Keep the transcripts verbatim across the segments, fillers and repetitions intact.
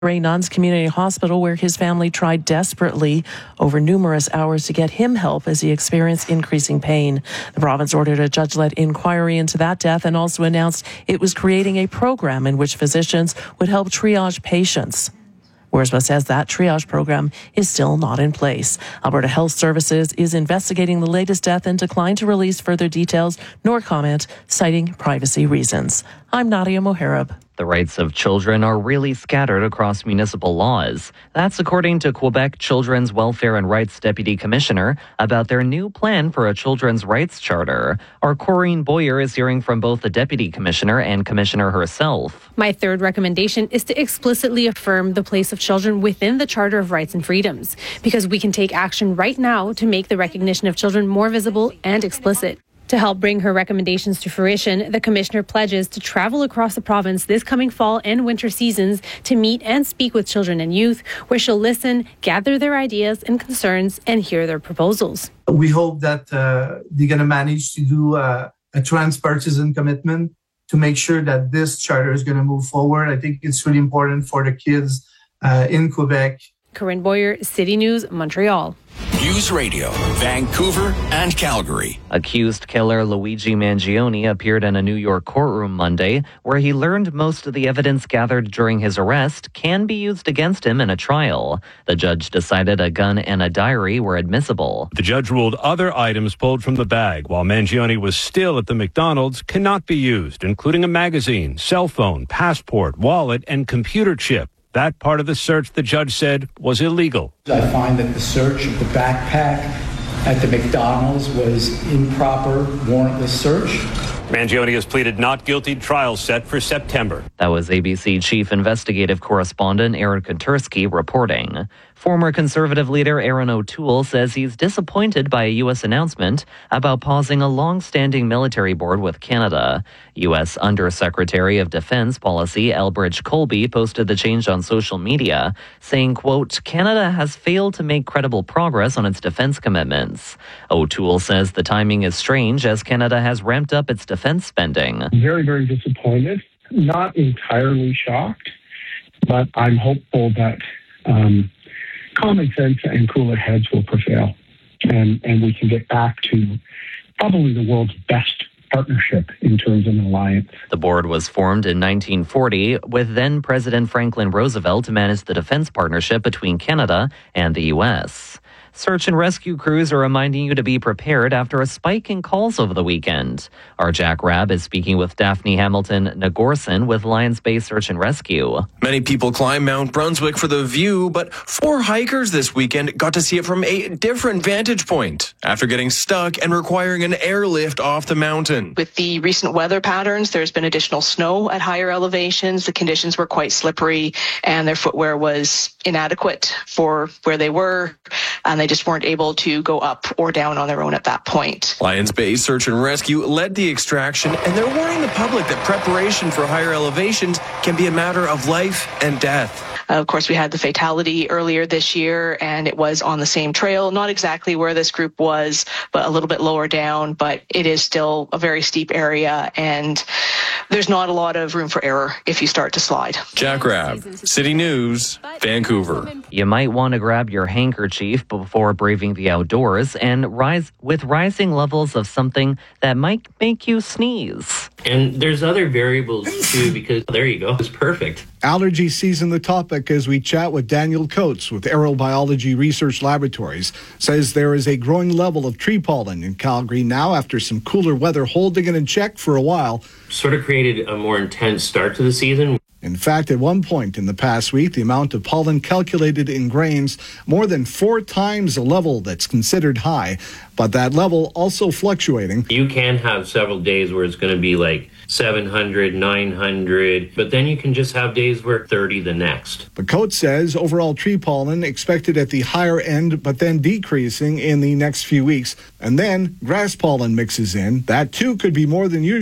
Nuns Community Hospital, where his family tried desperately over numerous hours to get him help as he experienced increasing pain. The province ordered a judge-led inquiry into that death and also announced it was creating a program in which physicians would help triage patients. Wiersma says that triage program is still not in place. Alberta Health Services is investigating the latest death and declined to release further details nor comment, citing privacy reasons. I'm Nadia Moharib. The rights of children are really scattered across municipal laws. That's according to Quebec Children's Welfare and Rights Deputy Commissioner about their new plan for a children's rights charter. Our Corinne Boyer is hearing from both the Deputy Commissioner and Commissioner herself. My third recommendation is to explicitly affirm the place of children within the Charter of Rights and Freedoms, because we can take action right now to make the recognition of children more visible and explicit. To help bring her recommendations to fruition, the Commissioner pledges to travel across the province this coming fall and winter seasons to meet and speak with children and youth, where she'll listen, gather their ideas and concerns, and hear their proposals. We hope that uh, they're going to manage to do uh, a transpartisan commitment to make sure that this charter is going to move forward. I think it's really important for the kids uh, in Quebec. Corinne Boyer, City News, Montreal. News Radio, Vancouver and Calgary. Accused killer Luigi Mangione appeared in a New York courtroom Monday, where he learned most of the evidence gathered during his arrest can be used against him in a trial. The judge decided a gun and a diary were admissible. The judge ruled other items pulled from the bag while Mangione was still at the McDonald's cannot be used, including a magazine, cell phone, passport, wallet, and computer chip. That part of the search, the judge said, was illegal. I find that the search of the backpack at the McDonald's was improper, warrantless search. Mangione has pleaded not guilty. Trial set for September. That was A B C Chief Investigative Correspondent Aaron Kotursky reporting. Former Conservative leader Aaron O'Toole says he's disappointed by a U S announcement about pausing a long-standing military board with Canada. U S Undersecretary of Defense Policy Elbridge Colby posted the change on social media, saying, quote, Canada has failed to make credible progress on its defense commitments. O'Toole says the timing is strange as Canada has ramped up its defense spending. Very, very disappointed. Not entirely shocked, but I'm hopeful that um, common sense and cooler heads will prevail, and, and we can get back to probably the world's best partnership in terms of an alliance. The board was formed in nineteen forty with then President Franklin Roosevelt to manage the defense partnership between Canada and the U S. Search and rescue crews are reminding you to be prepared after a spike in calls over the weekend. Our Jack Rabb is speaking with Daphne Hamilton Nagorson with Lions Bay Search and Rescue. Many people climb Mount Brunswick for the view, but four hikers this weekend got to see it from a different vantage point after getting stuck and requiring an airlift off the mountain. With the recent weather patterns, there's been additional snow at higher elevations. The conditions were quite slippery and their footwear was inadequate for where they were. And they just weren't able to go up or down on their own at that point. Lions Bay Search and Rescue led the extraction, and they're warning the public that preparation for higher elevations can be a matter of life and death. Uh, of course, we had the fatality earlier this year, and it was on the same trail, not exactly where this group was, but a little bit lower down, but it is still a very steep area, and there's not a lot of room for error if you start to slide. Jack Rabb, City News, Vancouver. You might want to grab your handkerchief before braving the outdoors and rise with rising levels of something that might make you sneeze. And there's other variables too, because there you go, it's perfect. Allergy season, the topic as we chat with Daniel Coates with Aero Biology Research Laboratories, says there is a growing level of tree pollen in Calgary now after some cooler weather holding it in check for a while. Sort of created a more intense start to the season. In fact, at one point in the past week, the amount of pollen calculated in grains more than four times the level that's considered high, but that level also fluctuating. You can have several days where it's going to be like seven hundred, nine hundred, but then you can just have days where thirty the next. But Coates says overall tree pollen expected at the higher end, but then decreasing in the next few weeks. And then grass pollen mixes in. That too could be more than usual,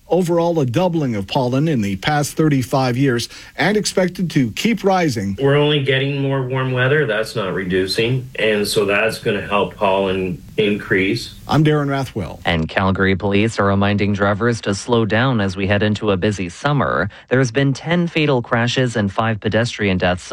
Overall, a doubling of pollen in the past thirty-five years and expected to keep rising. We're only getting more warm weather. That's not reducing. And so that's going to help pollen increase. I'm Darren Rathwell. And Calgary police are reminding drivers to slow down as we head into a busy summer. There's been ten fatal crashes and five pedestrian deaths